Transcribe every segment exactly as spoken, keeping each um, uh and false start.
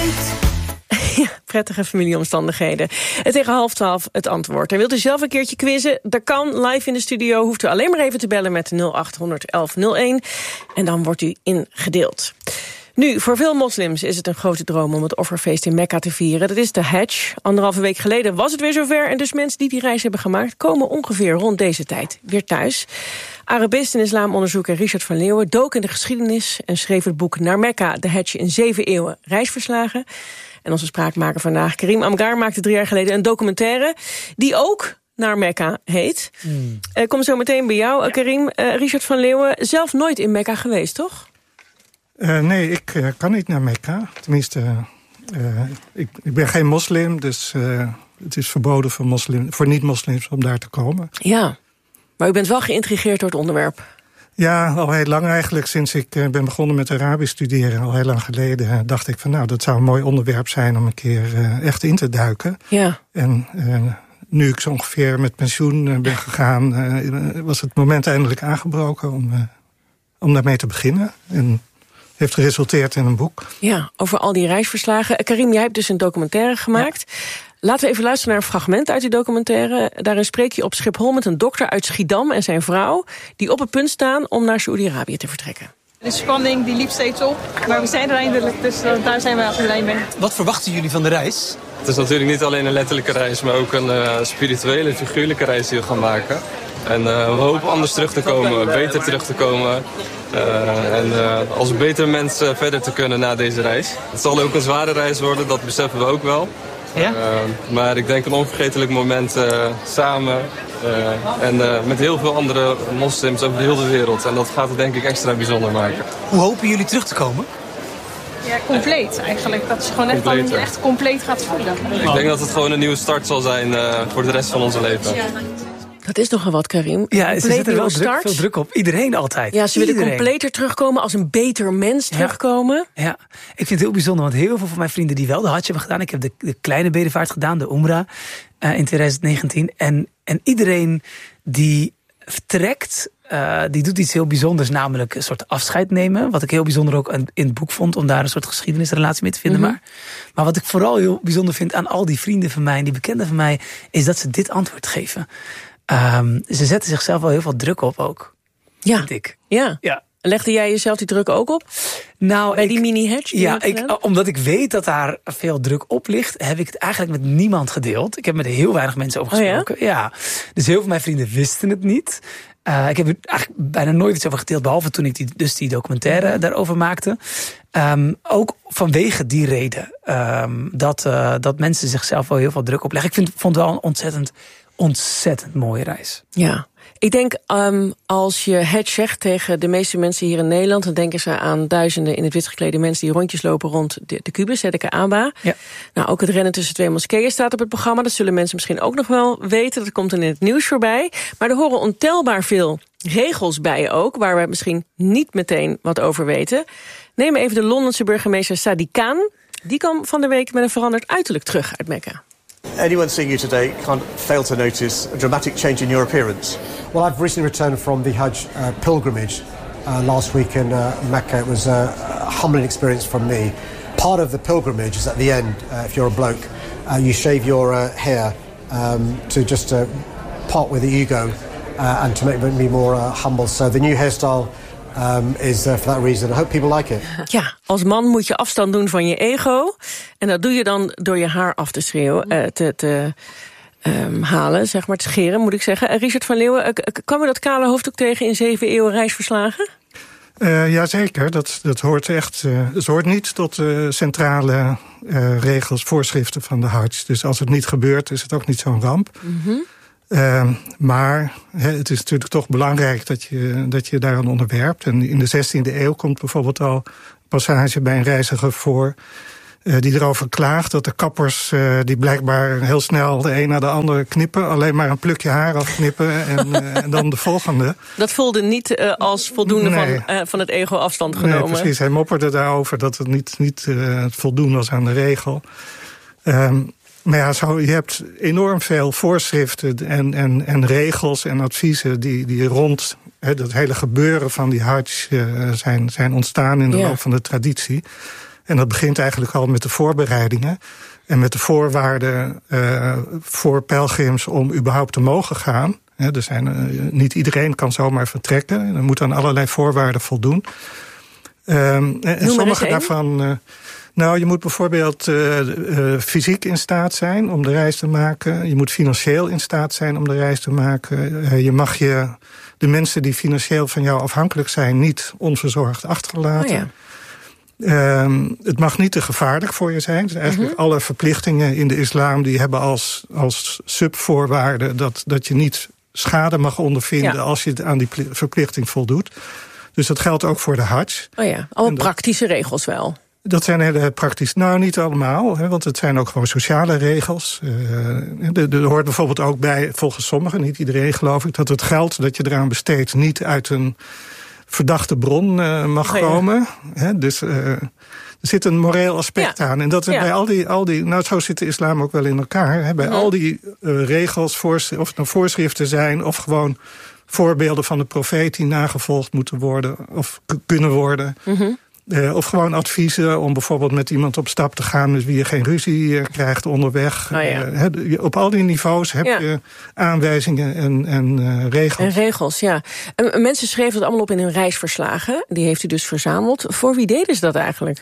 tijd. Ja, prettige familieomstandigheden. En tegen half twaalf het antwoord. En wilt u zelf een keertje quizzen? Dat kan live in de studio. Hoeft u alleen maar even te bellen met nul acht honderd elf nul één. En dan wordt u ingedeeld. Nu, voor veel moslims is het een grote droom om het offerfeest in Mekka te vieren. Dat is de Hajj. Anderhalve week geleden was het weer zover. En dus mensen die die reis hebben gemaakt komen ongeveer rond deze tijd weer thuis. Arabist en islamonderzoeker Richard van Leeuwen dook in de geschiedenis en schreef het boek Naar Mekka, de Hajj in zeven eeuwen reisverslagen. En onze spraakmaker vandaag, Karim Amgar, maakte drie jaar geleden een documentaire die ook Naar Mekka heet. Hmm. Uh, kom zo meteen bij jou, ja. Karim. Uh, Richard van Leeuwen, zelf nooit in Mekka geweest, toch? Uh, nee, ik uh, kan niet naar Mekka. Tenminste, uh, ik, ik ben geen moslim, dus uh, het is verboden voor, moslim, voor niet-moslims om daar te komen. Ja, maar u bent wel geïntrigeerd door het onderwerp. Ja, al heel lang eigenlijk. Sinds ik uh, ben begonnen met Arabisch studeren, al heel lang geleden, uh, dacht ik van nou, dat zou een mooi onderwerp zijn om een keer uh, echt in te duiken. Ja. En uh, nu ik zo ongeveer met pensioen uh, ben gegaan, uh, was het moment eindelijk aangebroken om, uh, om daarmee te beginnen. En heeft geresulteerd in een boek. Ja, over al die reisverslagen. Karim, jij hebt dus een documentaire gemaakt. Ja. Laten we even luisteren naar een fragment uit die documentaire. Daarin spreek je op Schiphol met een dokter uit Schiedam en zijn vrouw, die op het punt staan om naar Saoedi-Arabië te vertrekken. De spanning die liep steeds op, maar we zijn er eindelijk, dus daar zijn we al blij mee. Wat verwachten jullie van de reis? Het is natuurlijk niet alleen een letterlijke reis, maar ook een uh, spirituele, figuurlijke reis die we gaan maken. En uh, we hopen anders terug te komen, beter terug te komen. Uh, en uh, als beter mens uh, verder te kunnen na deze reis. Het zal ook een zware reis worden, dat beseffen we ook wel. Ja? Uh, maar ik denk een onvergetelijk moment uh, samen. Uh, en uh, met heel veel andere moslims over heel de wereld. En dat gaat het denk ik extra bijzonder maken. Hoe hopen jullie terug te komen? Ja, compleet eigenlijk. Dat je gewoon echt, dan, echt compleet gaat voelen. Ik denk dat het gewoon een nieuwe start zal zijn uh, voor de rest van onze leven. Ja. Dat is nogal wat, Karim. Ja, ze zetten er wel druk, veel druk op. Iedereen altijd. Ja, ze Iedereen. willen completer terugkomen, als een beter mens terugkomen. Ja, ja, ik vind het heel bijzonder, want heel veel van mijn vrienden die wel de Hajj hebben gedaan. Ik heb de, de kleine bedevaart gedaan, de Umrah, uh, in twintig negentien. En, en iedereen die vertrekt, uh, die doet iets heel bijzonders, namelijk een soort afscheid nemen. Wat ik heel bijzonder ook in het boek vond, om daar een soort geschiedenisrelatie mee te vinden. Mm-hmm. maar, maar wat ik vooral heel bijzonder vind aan al die vrienden van mij, die bekenden van mij, is dat ze dit antwoord geven. Um, ze zetten zichzelf wel heel veel druk op ook. Ja. Ik. Ja. ja. Legde jij jezelf die druk ook op? Nou, bij ik, die mini-Hajj? Ja, ik, omdat ik weet dat daar veel druk op ligt, heb ik het eigenlijk met niemand gedeeld. Ik heb met heel weinig mensen over gesproken. Oh ja? Ja. Dus heel veel van mijn vrienden wisten het niet. Uh, ik heb er eigenlijk bijna nooit iets over gedeeld, behalve toen ik die, dus die documentaire mm-hmm. daarover maakte. Um, ook vanwege die reden. Um, dat, uh, dat mensen zichzelf wel heel veel druk opleggen. Ik vind, vond het wel een ontzettend ontzettend mooie reis. Ja, ik denk um, als je Hajj zegt tegen de meeste mensen hier in Nederland, dan denken ze aan duizenden in het wit geklede mensen die rondjes lopen rond de, de Kubus, de Kaaba. Ja. Nou, ook het rennen tussen twee moskeeën staat op het programma. Dat zullen mensen misschien ook nog wel weten. Dat komt dan in het nieuws voorbij. Maar er horen ontelbaar veel regels bij ook, waar we misschien niet meteen wat over weten. Neem even de Londense burgemeester Sadiq Khan. Die kwam van de week met een veranderd uiterlijk terug uit Mekka. Anyone seeing you today can't fail to notice a dramatic change in your appearance. Well, I've recently returned from the Hajj uh, pilgrimage uh, last week in uh, Mecca. It was uh, a humbling experience for me. Part of the pilgrimage is at the end, uh, if you're a bloke, uh, you shave your uh, hair um, to just uh, part with the ego uh, and to make me more uh, humble. So the new hairstyle Um, is uh, for that reason. I hope people like it. Ja, als man moet je afstand doen van je ego. En dat doe je dan door je haar af te schreeuwen, uh, te, te um, halen, zeg maar, te scheren, moet ik zeggen. Uh, Richard van Leeuwen, uh, kwam u dat kale hoofd ook tegen in zeven eeuwen reisverslagen? Uh, Jazeker, dat, dat hoort echt. Uh, het hoort niet tot de uh, centrale uh, regels, voorschriften van de Hajj. Dus als het niet gebeurt, is het ook niet zo'n ramp. Mm-hmm. Uh, maar he, het is natuurlijk toch belangrijk dat je, dat je daaraan onderwerpt. En in de zestiende eeuw komt bijvoorbeeld al een passage bij een reiziger voor Uh, die erover klaagt dat de kappers uh, die blijkbaar heel snel de een na de andere knippen, alleen maar een plukje haar afknippen en, uh, en dan de volgende. Dat voelde niet uh, als voldoende nee. van, uh, van het ego afstand genomen. Nee, precies. Hij mopperde daarover dat het niet, niet uh, voldoen was aan de regel. Um, maar ja, zo, je hebt enorm veel voorschriften en, en, en regels en adviezen die, die rond he, dat hele gebeuren van die Hajj uh, zijn, zijn ontstaan in de ja. loop van de traditie. En dat begint eigenlijk al met de voorbereidingen. En met de voorwaarden uh, voor pelgrims om überhaupt te mogen gaan. He, er zijn, uh, niet iedereen kan zomaar vertrekken. Er moet aan allerlei voorwaarden voldoen. Um, en en sommige daarvan... Uh, nou, je moet bijvoorbeeld uh, uh, fysiek in staat zijn om de reis te maken. Je moet financieel in staat zijn om de reis te maken. Uh, je mag je de mensen die financieel van jou afhankelijk zijn niet onverzorgd achterlaten. Oh ja. Um, het mag niet te gevaarlijk voor je zijn. Dus eigenlijk mm-hmm. alle verplichtingen in de islam die hebben als, als subvoorwaarde dat, dat je niet schade mag ondervinden ja. als je aan die verplichting voldoet. Dus dat geldt ook voor de Hadj. Oh ja, allemaal praktische regels wel. Dat zijn hele praktisch, nou niet allemaal, hè, want het zijn ook gewoon sociale regels. Uh, er, er hoort bijvoorbeeld ook bij, volgens sommigen, niet iedereen geloof ik, dat het geld dat je eraan besteedt niet uit een verdachte bron uh, mag oh ja. komen. Hè, dus uh, er zit een moreel aspect ja. aan. En dat is ja. bij al die, al die, nou zo zit de islam ook wel in elkaar. Hè, bij ja. al die uh, regels, voorst- of het nou voorschriften zijn, of gewoon voorbeelden van de profeet die nagevolgd moeten worden, of k- kunnen worden. Mm-hmm. Uh, of gewoon adviezen om bijvoorbeeld met iemand op stap te gaan met wie je geen ruzie uh, krijgt onderweg. Oh ja. uh, he, op al die niveaus heb ja. je aanwijzingen en, en uh, regels. En regels, ja. Uh, mensen schreven dat allemaal op in hun reisverslagen. Die heeft u dus verzameld. Voor wie deden ze dat eigenlijk?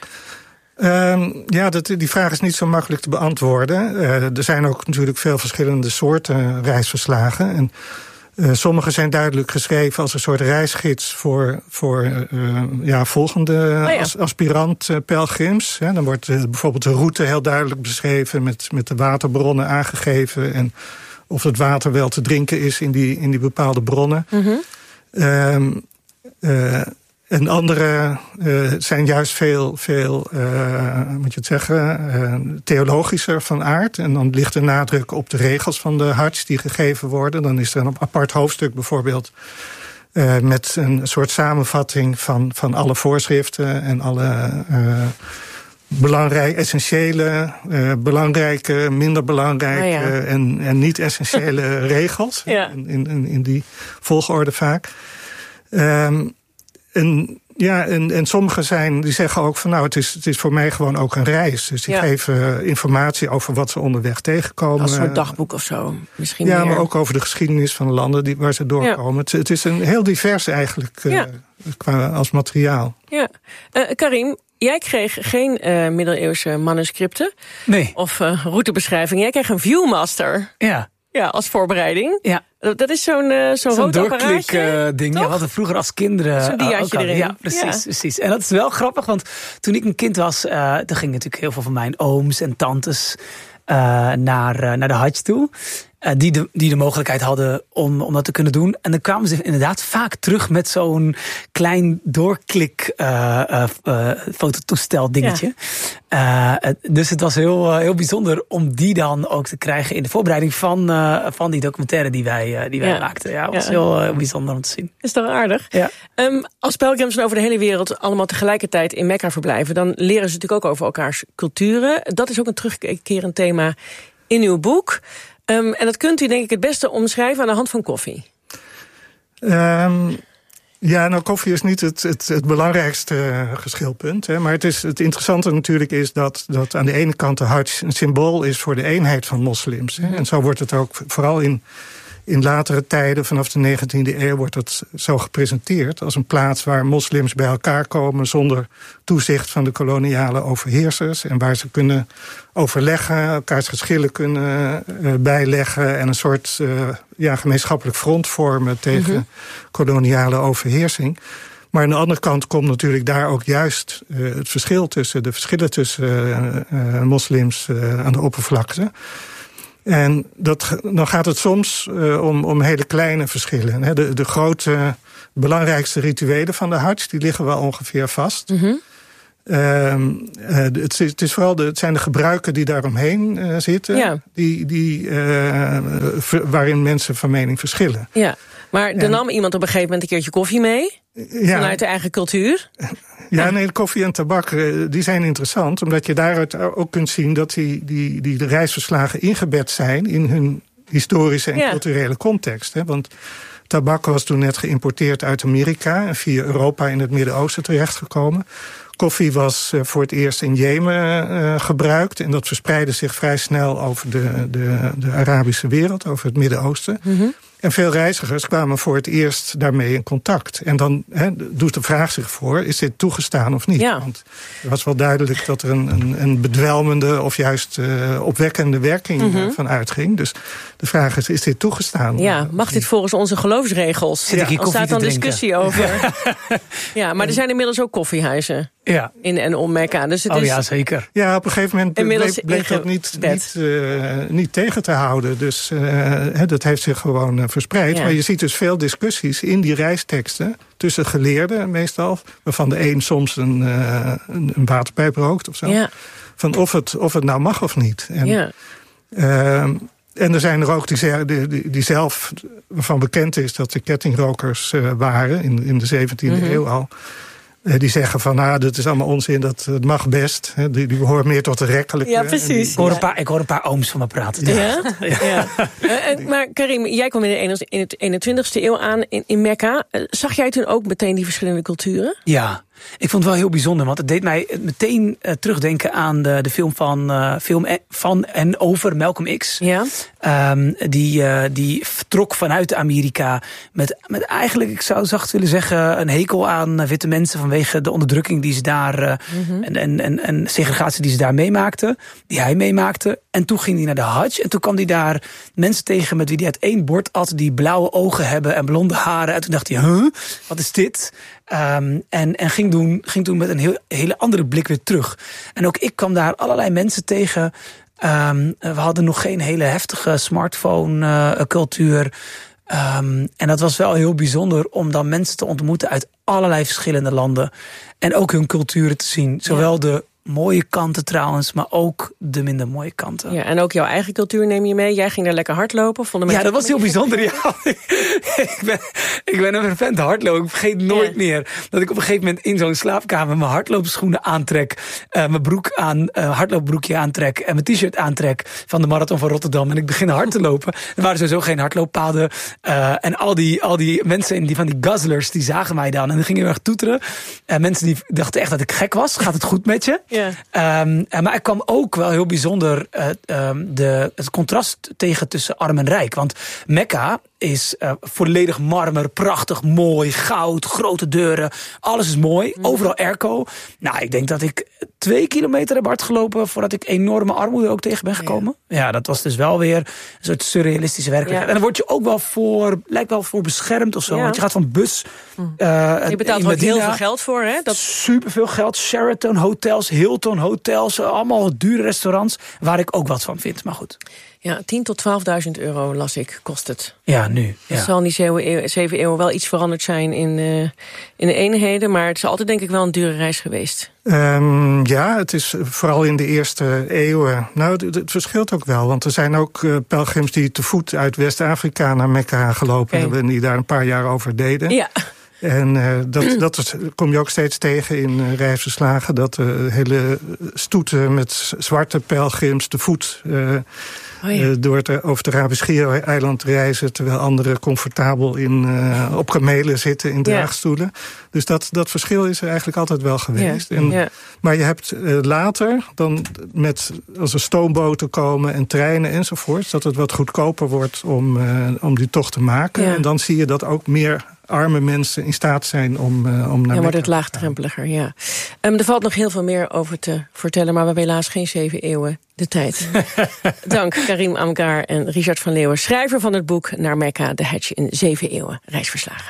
Uh, ja, dat, die vraag is niet zo makkelijk te beantwoorden. Uh, er zijn ook natuurlijk veel verschillende soorten reisverslagen. En Uh, sommige zijn duidelijk geschreven als een soort reisgids voor, voor uh, ja, volgende oh ja. as, aspirant-pelgrims. Uh, dan wordt uh, bijvoorbeeld de route heel duidelijk beschreven met, met de waterbronnen aangegeven en of het water wel te drinken is in die, in die bepaalde bronnen. Mm-hmm. Uh, uh, en andere uh, zijn juist veel, veel uh, moet je het zeggen, uh, theologischer van aard. En dan ligt de nadruk op de regels van de Hadj die gegeven worden. Dan is er een apart hoofdstuk bijvoorbeeld uh, met een soort samenvatting van, van alle voorschriften en alle uh, belangrijk, essentiële, uh, belangrijke, minder belangrijke oh ja. en, en niet essentiële regels. Ja. In, in, in die volgorde vaak. Um, En, ja, en, en sommigen zijn, die zeggen ook van nou, het is, het is voor mij gewoon ook een reis. Dus die ja. geven uh, informatie over wat ze onderweg tegenkomen. Als een soort dagboek of zo, misschien Ja, meer. Maar ook over de geschiedenis van de landen die, waar ze doorkomen. Ja. Het, het is een heel divers eigenlijk uh, ja. qua, als materiaal. Ja. Uh, Karim, jij kreeg geen uh, middeleeuwse manuscripten. Nee. Of uh, routebeschrijving. Jij kreeg een Viewmaster. Ja. Ja, als voorbereiding. Ja. Dat is zo'n, uh, zo'n, zo'n rood apparaatje. Uh, ding. Ja, we hadden vroeger als kinderen. Zo'n diaatje erin. Ja, precies, ja. precies. En dat is wel grappig, want toen ik een kind was, uh, toen gingen natuurlijk heel veel van mijn ooms en tantes uh, naar, uh, naar de Hadj toe. Uh, die, de, die de mogelijkheid hadden om, om dat te kunnen doen. En dan kwamen ze inderdaad vaak terug met zo'n klein doorklik uh, uh, uh, fototoestel dingetje. Ja. Uh, dus het was heel, uh, heel bijzonder om die dan ook te krijgen in de voorbereiding van, uh, van die documentaire die wij, uh, die wij ja. maakten. Ja, het was ja. heel uh, bijzonder om te zien. Is toch aardig? Ja. Um, als pelgrims over de hele wereld allemaal tegelijkertijd in Mekka verblijven, dan leren ze natuurlijk ook over elkaars culturen. Dat is ook een terugkerend thema in uw boek. Um, en dat kunt u denk ik het beste omschrijven aan de hand van koffie. Um, ja, nou koffie is niet het, het, het belangrijkste uh, geschilpunt. Hè, maar het, is, het interessante natuurlijk is dat, dat aan de ene kant de Hadj een symbool is voor de eenheid van moslims. Hè, en zo wordt het ook vooral in, in latere tijden, vanaf de negentiende eeuw, wordt het zo gepresenteerd als een plaats waar moslims bij elkaar komen zonder toezicht van de koloniale overheersers. En waar ze kunnen overleggen, elkaars geschillen kunnen uh, bijleggen en een soort uh, ja, gemeenschappelijk front vormen tegen mm-hmm. koloniale overheersing. Maar aan de andere kant komt natuurlijk daar ook juist uh, het verschil tussen, de verschillen tussen uh, uh, moslims uh, aan de oppervlakte. En dat, dan gaat het soms uh, om, om hele kleine verschillen. Hè. De, de grote, belangrijkste rituelen van de Hadj, die liggen wel ongeveer vast. Mm-hmm. Uh, uh, het, het, is vooral de, het zijn de gebruiken die daaromheen uh, zitten, ja. die, die, uh, ver, waarin mensen van mening verschillen. Ja, maar er en, nam iemand op een gegeven moment een keertje koffie mee, ja, vanuit de eigen cultuur. Ja, nee, koffie en tabak, die zijn interessant, omdat je daaruit ook kunt zien dat die, die, die de reisverslagen ingebed zijn in hun historische en ja. culturele context. Hè? Want tabak was toen net geïmporteerd uit Amerika en via Europa in het Midden-Oosten terechtgekomen. koffie was uh, voor het eerst in Jemen uh, gebruikt. En dat verspreidde zich vrij snel over de, de, de Arabische wereld, over het Midden-Oosten. Mm-hmm. En veel reizigers kwamen voor het eerst daarmee in contact. En dan he, doet de vraag zich voor, is dit toegestaan of niet? Ja. Want het was wel duidelijk dat er een, een, een bedwelmende of juist uh, opwekkende werking mm-hmm. van uitging. Dus de vraag is, is dit toegestaan? Ja, mag dit volgens onze geloofsregels? Zit ik hier koffie te drinken? Er staat dan discussie over. Ja. Ja, maar er zijn inmiddels ook koffiehuizen. Ja. In en om Mekka. Dus het oh is ja, zeker. Ja, op een gegeven moment bleek, bleek dat niet, niet, uh, niet tegen te houden. Dus uh, dat heeft zich gewoon uh, verspreid. Ja. Maar je ziet dus veel discussies in die reisteksten tussen geleerden meestal, waarvan de een soms een, uh, een, een waterpijp rookt of zo. Ja. Van of het, of het nou mag of niet. En, ja. uh, en er zijn er ook die, die, die zelf, waarvan bekend is dat de kettingrokers uh, waren in, in de zeventiende mm-hmm. eeuw al. Die zeggen van, nou, dat is allemaal onzin, dat het mag best. Die, die behoren meer tot de rekkelijke. Ja, precies. Die, ik, hoor een paar, ik hoor een paar ooms van me praten. Ja? Ja. Ja. Uh, maar Karim, jij kwam in de eenentwintigste eeuw aan in, in Mekka. Uh, zag jij toen ook meteen die verschillende culturen? Ja. Ik vond het wel heel bijzonder, want het deed mij meteen uh, terugdenken aan de, de film van, uh, film van en over Malcolm X. Ja. Um, die, uh, die vertrok vanuit Amerika met, met eigenlijk, ik zou zacht willen zeggen, een hekel aan uh, witte mensen vanwege de onderdrukking die ze daar uh, mm-hmm. en, en, en, en segregatie die ze daar meemaakten, die hij meemaakte. En toen ging hij naar de Hajj en toen kwam hij daar mensen tegen met wie hij uit één bord at, die blauwe ogen hebben en blonde haren. En toen dacht hij, huh, wat is dit? Um, en en ging, doen, ging toen met een heel, hele andere blik weer terug. En ook ik kwam daar allerlei mensen tegen. Um, we hadden nog geen hele heftige smartphone-cultuur. Uh, um, en dat was wel heel bijzonder om dan mensen te ontmoeten uit allerlei verschillende landen. En ook hun culturen te zien. Zowel ja. de mooie kanten trouwens, maar ook de minder mooie kanten. Ja, en ook jouw eigen cultuur neem je mee. Jij ging daar lekker hardlopen. Vonden ja, dat was heel bijzonder. Ja. ik, ben, ik ben een vervent hardlopen. Ik vergeet nooit ja. meer dat ik op een gegeven moment in zo'n slaapkamer mijn hardloopschoenen aantrek, uh, mijn broek aan, uh, hardloopbroekje aantrek en mijn t-shirt aantrek van de Marathon van Rotterdam. En ik begin hard te lopen. Er waren sowieso geen hardlooppaden. Uh, en al die, al die mensen die van die guzzlers, die zagen mij dan. En dan gingen heel erg toeteren. Uh, mensen die dachten echt dat ik gek was. Gaat het goed met je? Ja. Um, maar er kwam ook wel heel bijzonder uh, um, de, het contrast tegen tussen arm en rijk. Want Mekka is uh, volledig marmer, prachtig, mooi, goud, grote deuren. Alles is mooi, mm. overal airco. Nou, ik denk dat ik twee kilometer heb hard gelopen voordat ik enorme armoede ook tegen ben gekomen. Ja, ja dat was dus wel weer een soort surrealistische werkelijkheid. Ja. En dan word je ook wel voor, lijkt wel voor beschermd of zo. Ja. Want je gaat van bus. Mm. Uh, je betaalt er ook heel veel geld voor, hè? Dat... Superveel geld. Sheraton hotels, Hilton hotels, allemaal dure restaurants, waar ik ook wat van vind. Maar goed. Ja, tien tot twaalfduizend euro las ik, kost het. Ja, nu. Ja. Het zal in die zeven, zeven eeuwen wel iets veranderd zijn in, uh, in de eenheden, maar het is altijd denk ik wel een dure reis geweest. Um, ja, het is vooral in de eerste eeuwen. Nou, het, het verschilt ook wel, want er zijn ook uh, pelgrims die te voet uit West-Afrika naar Mekka gelopen okay. hebben en die daar een paar jaar over deden. Ja. En uh, dat, dat kom je ook steeds tegen in uh, reisverslagen. Dat uh, hele stoeten met zwarte pelgrims te voet uh, oh ja. uh, door het, over het Arabisch Schiereiland reizen, terwijl anderen comfortabel in, uh, op kamelen zitten in draagstoelen. Ja. Dus dat, dat verschil is er eigenlijk altijd wel geweest. Ja. En, ja. Maar je hebt uh, later dan met als er stoomboten komen en treinen enzovoort, dat het wat goedkoper wordt om, uh, om die tocht te maken. Ja. En dan zie je dat ook meer arme mensen in staat zijn om, uh, om naar ja, wordt het laagdrempeliger, ja. Um, er valt nog heel veel meer over te vertellen, maar we hebben helaas geen zeven eeuwen de tijd. Dank Karim Amghar en Richard van Leeuwen, schrijver van het boek Naar Mekka, de Hajj in zeven eeuwen reisverslagen.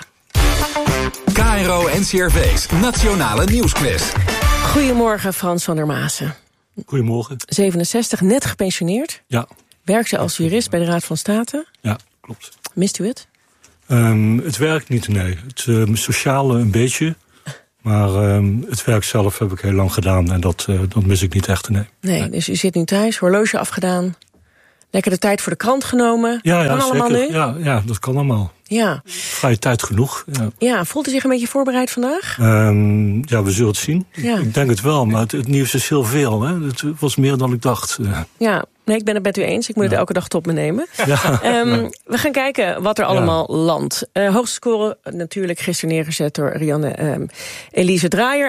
K R O N C R V's Nationale Nieuwsquiz. Goedemorgen, Frans van der Maassen. Goedemorgen. zevenenzestig, net gepensioneerd. Ja. Werkte als jurist bij de Raad van State. Ja, klopt. Mist u het? Um, het werkt niet, nee. Het uh, sociale een beetje. Maar um, het werk zelf heb ik heel lang gedaan. En dat, uh, dat mis ik niet echt, nee. Nee, nee. Dus u zit nu thuis, horloge afgedaan. Lekker de tijd voor de krant genomen. Ja, ja, kan allemaal zeker. nu? Ja, ja, dat kan allemaal. Ja. Vrije tijd genoeg. Ja. ja, voelt u zich een beetje voorbereid vandaag? Um, ja, we zullen het zien. Ja. Ik denk het wel, maar het, het nieuws is heel veel. Hè. Het was meer dan ik dacht. Ja, nee, ik ben het met u eens. Ik moet ja. het elke dag tot me nemen. Ja. Um, we gaan kijken wat er allemaal ja. landt. Uh, hoogste score natuurlijk gisteren neergezet door Rianne um, Elise Draaier.